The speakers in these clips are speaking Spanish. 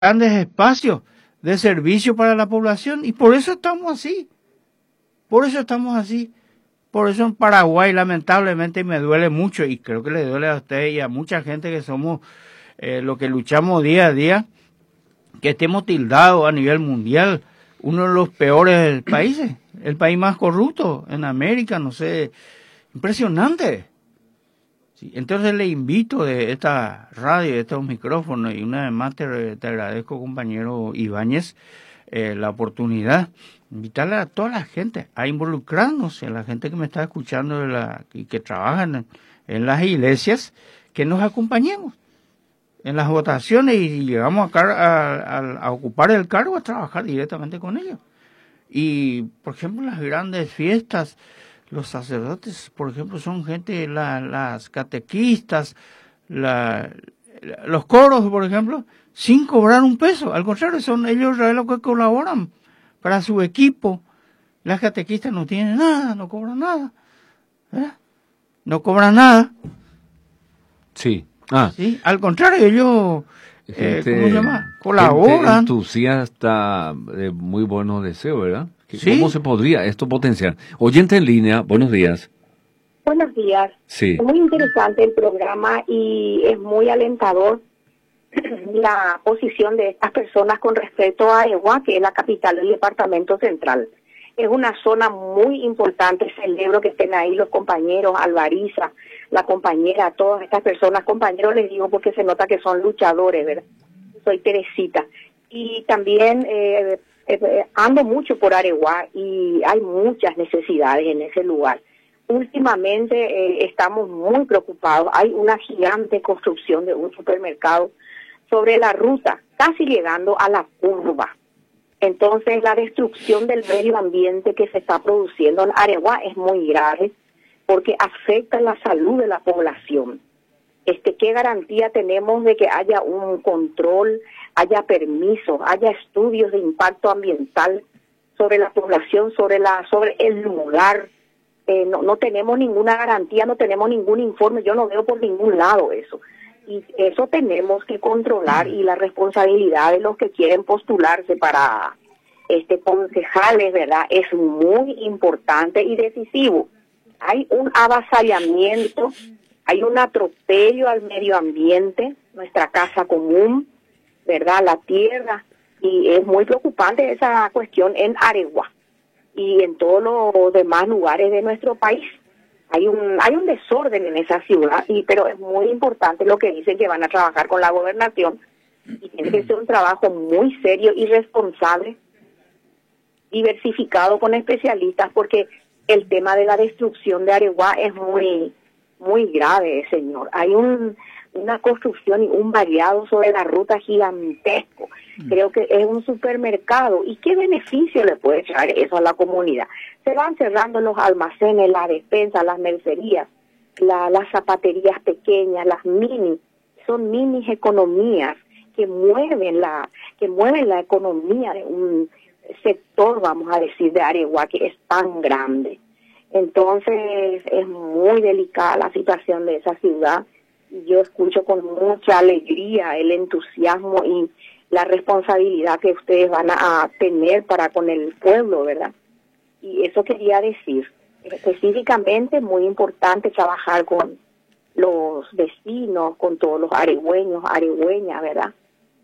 grandes espacios de servicio para la población y por eso estamos así. Por eso en Paraguay lamentablemente me duele mucho y creo que le duele a usted y a mucha gente que somos lo que luchamos día a día, que estemos tildados a nivel mundial, uno de los peores países, el país más corrupto en América, no sé, impresionante. Sí, entonces le invito de esta radio, de estos micrófonos, y una vez más te agradezco, compañero Ibáñez, la oportunidad, invitarle a toda la gente a involucrarnos, a la gente que me está escuchando y que trabajan en las iglesias, que nos acompañemos en las votaciones y llegamos a ocupar el cargo, a trabajar directamente con ellos. Y, por ejemplo, las grandes fiestas, los sacerdotes, por ejemplo, son gente, las catequistas, los coros, por ejemplo, sin cobrar un peso. Al contrario, son ellos los que colaboran para su equipo. Las catequistas no tienen nada, no cobran nada. ¿Verdad? No cobran nada. Sí. Sí, al contrario, ellos, ¿cómo se llama? Colaboran. Gente entusiasta, de muy buenos deseos, ¿verdad? Sí. ¿Cómo se podría esto potenciar? Oyente en línea, buenos días. Buenos días. Sí. Es muy interesante el programa y es muy alentador la posición de estas personas con respecto a Areguá, que es la capital del departamento central. Es una zona muy importante, celebro que estén ahí los compañeros, Alvariza, la compañera, todas estas personas, compañeros les digo porque se nota que son luchadores, ¿verdad? Soy Teresita. Y también ando mucho por Areguá y hay muchas necesidades en ese lugar. Últimamente estamos muy preocupados. Hay una gigante construcción de un supermercado sobre la ruta, casi llegando a la curva. Entonces, la destrucción del medio ambiente que se está produciendo en Areguá es muy grave porque afecta la salud de la población. ¿Qué garantía tenemos de que haya un control, haya permisos, haya estudios de impacto ambiental sobre la población, sobre el lugar? No tenemos ninguna garantía, no tenemos ningún informe, yo no veo por ningún lado eso. Y eso tenemos que controlar y la responsabilidad de los que quieren postularse para concejales, ¿verdad? Es muy importante y decisivo. Hay un avasallamiento, hay un atropello al medio ambiente, nuestra casa común, ¿verdad? La tierra, y es muy preocupante esa cuestión en Areguá y en todos los demás lugares de nuestro país. Hay un desorden en esa ciudad, pero es muy importante lo que dicen que van a trabajar con la gobernación y tiene que ser un trabajo muy serio y responsable, diversificado con especialistas, porque el tema de la destrucción de Areguá es muy, muy grave, señor. Hay una construcción y un variado sobre la ruta gigantesco. Creo que es un supermercado. ¿Y qué beneficio le puede traer eso a la comunidad? Se van cerrando los almacenes, la despensa, las mercerías, las zapaterías pequeñas, son mini economías que mueven la economía de un sector, vamos a decir, de Areguá, que es tan grande. Entonces es muy delicada la situación de esa ciudad. Yo escucho con mucha alegría el entusiasmo y la responsabilidad que ustedes van a tener para con el pueblo, ¿verdad? Y eso quería decir. Específicamente, muy importante trabajar con los vecinos, con todos los aregüeños, aregüeñas, ¿verdad?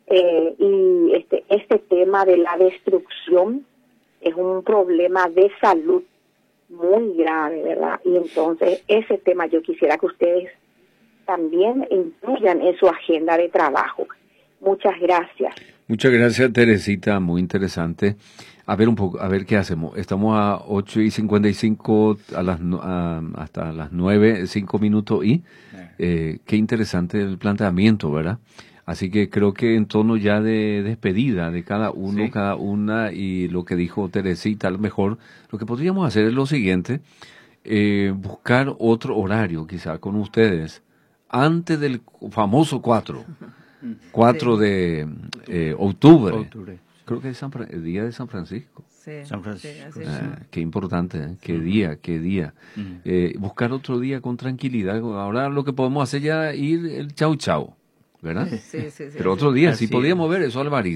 Y este tema de la destrucción es un problema de salud muy grave, ¿verdad? Y entonces ese tema yo quisiera que ustedes también incluyan en su agenda de trabajo. Muchas gracias. Muchas gracias, Teresita, muy interesante. A ver qué hacemos. Estamos a 8:55 hasta las 9, 5 minutos y qué interesante el planteamiento, ¿verdad? Así que creo que en tono ya de despedida de cada uno, sí, cada una, y lo que dijo Teresita, a lo mejor lo que podríamos hacer es lo siguiente, buscar otro horario quizá con ustedes, antes del famoso 4 sí, de octubre. Creo que es el día de San Francisco. Sí, San Francisco. Sí, qué importante, qué día. Buscar otro día con tranquilidad. Ahora lo que podemos hacer ya es ir el chau. ¿verdad? Sí, sí, sí. Pero otro día sí Así podíamos ver eso, Alvarito.